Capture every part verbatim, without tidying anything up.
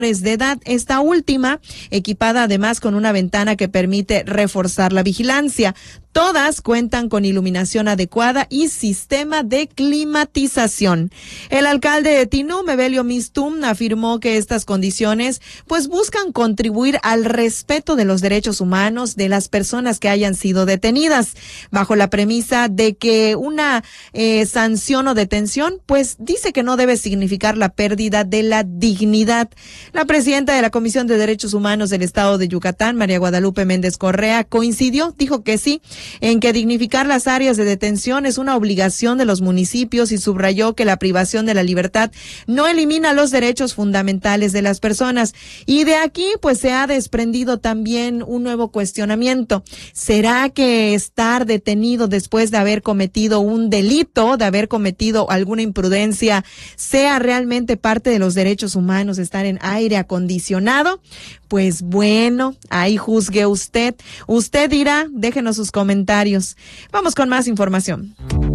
de edad, esta última equipada además con una ventana que permite reforzar la vigilancia. Todas cuentan con iluminación adecuada y sistema de climatización. El alcalde de Tinú, Mebelio Mistum, afirmó que estas condiciones pues buscan contribuir al respeto de los derechos humanos de las personas que hayan sido detenidas, bajo la premisa de que una eh, sanción o detención pues dice que no debe significar la pérdida de la dignidad. La presidenta de la Comisión de Derechos Humanos del Estado de Yucatán, María Guadalupe Méndez Correa, coincidió, dijo que sí, en que dignificar las áreas de detención es una obligación de los municipios y subrayó que la privación de la libertad no elimina los derechos fundamentales de las personas. Y de aquí pues se ha desprendido también un nuevo cuestionamiento. ¿Será que estar detenido después de haber cometido un delito, de haber cometido alguna imprudencia, sea realmente parte de los derechos humanos, estar en aire acondicionado? Pues bueno, ahí juzgue usted. Usted dirá, déjenos sus comentarios. Vamos con más información.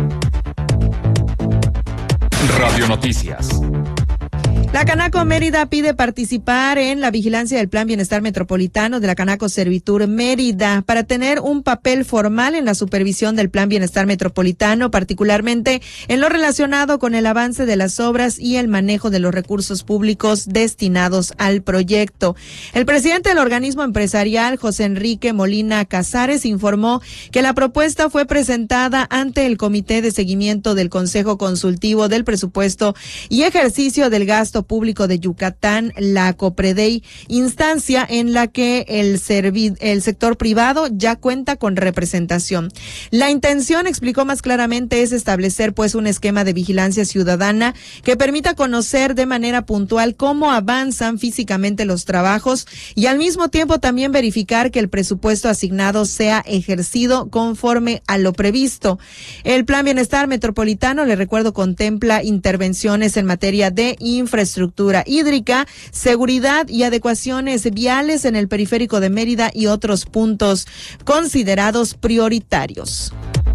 Radio Noticias. La Canaco Mérida pide participar en la vigilancia del Plan Bienestar Metropolitano de la Canaco Servitur Mérida para tener un papel formal en la supervisión del Plan Bienestar Metropolitano, particularmente en lo relacionado con el avance de las obras y el manejo de los recursos públicos destinados al proyecto. El presidente del organismo empresarial, José Enrique Molina Casares, informó que la propuesta fue presentada ante el Comité de Seguimiento del Consejo Consultivo del Presupuesto y Ejercicio del Gasto Público de Yucatán, la COPREDEI, instancia en la que el, servi- el sector privado ya cuenta con representación. La intención, explicó más claramente, es establecer pues un esquema de vigilancia ciudadana que permita conocer de manera puntual cómo avanzan físicamente los trabajos y al mismo tiempo también verificar que el presupuesto asignado sea ejercido conforme a lo previsto. El Plan Bienestar Metropolitano, le recuerdo, contempla intervenciones en materia de infraestructura infraestructura hídrica, seguridad y adecuaciones viales en el periférico de Mérida y otros puntos considerados prioritarios.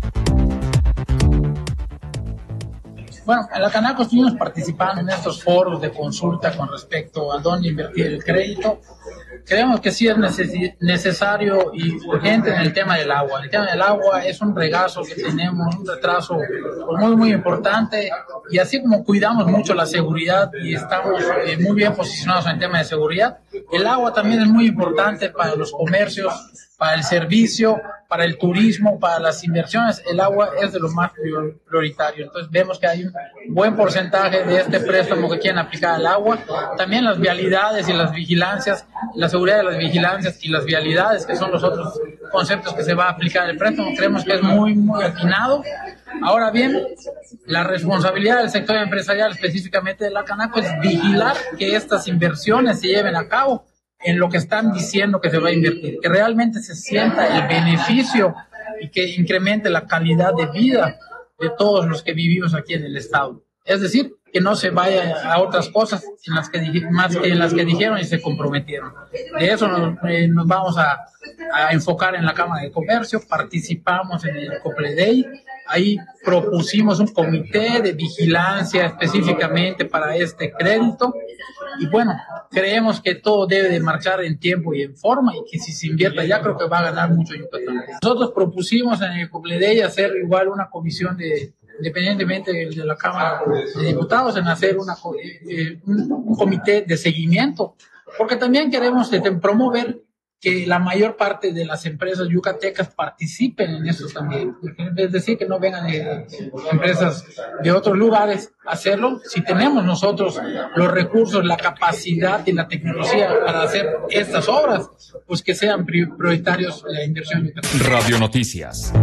Bueno, en la Canaco estuvimos participando en estos foros de consulta con respecto a dónde invertir el crédito. Creemos que sí es neces- necesario y urgente en el tema del agua. El tema del agua es un regazo que tenemos, un retraso muy, muy importante, y así como cuidamos mucho la seguridad y estamos eh, muy bien posicionados en el tema de seguridad, el agua también es muy importante para los comercios, para el servicio, para el turismo, para las inversiones. El agua es de lo más prioritario. Entonces vemos que hay un buen porcentaje de este préstamo que quieren aplicar al agua. También las vialidades y las vigilancias, la seguridad de las vigilancias y las vialidades, que son los otros conceptos que se va a aplicar el préstamo, creemos que es muy, muy atinado. Ahora bien, la responsabilidad del sector empresarial, específicamente de la Canaco, es vigilar que estas inversiones se lleven a cabo en lo que están diciendo que se va a invertir, que realmente se sienta el beneficio y que incremente la calidad de vida de todos los que vivimos aquí en el estado. Es decir, que no se vaya a otras cosas en las que, más que en las que dijeron y se comprometieron. De eso nos, eh, nos vamos a, a enfocar en la Cámara de Comercio. Participamos en el COPREDEI. Ahí propusimos un comité de vigilancia específicamente para este crédito. Y bueno, creemos que todo debe de marchar en tiempo y en forma, y que si se invierta ya, creo que va a ganar mucho Yucatán. Nosotros propusimos en el COPREDEI hacer igual una comisión de, independientemente de la Cámara de Diputados, en hacer una, eh, un, un comité de seguimiento, porque también queremos de, de promover que la mayor parte de las empresas yucatecas participen en eso también. Es decir, que no vengan eh, empresas de otros lugares a hacerlo. Si tenemos nosotros los recursos, la capacidad y la tecnología para hacer estas obras, pues que sean prioritarios la inversión yucateca. Radio Noticias.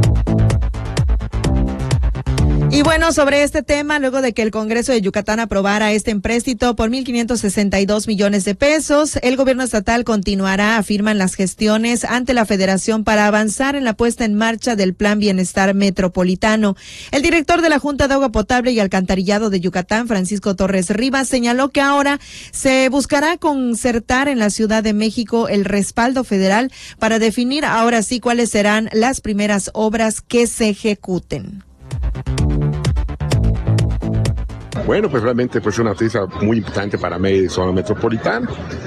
Y bueno, sobre este tema, luego de que el Congreso de Yucatán aprobara este empréstito por mil quinientos sesenta y dos millones de pesos, el gobierno estatal continuará, afirman, las gestiones ante la Federación para avanzar en la puesta en marcha del Plan Bienestar Metropolitano. El director de la Junta de Agua Potable y Alcantarillado de Yucatán, Francisco Torres Rivas, señaló que ahora se buscará concertar en la Ciudad de México el respaldo federal para definir ahora sí cuáles serán las primeras obras que se ejecuten. Bueno, pues realmente pues una noticia muy importante para Mérida y zona metropolitana.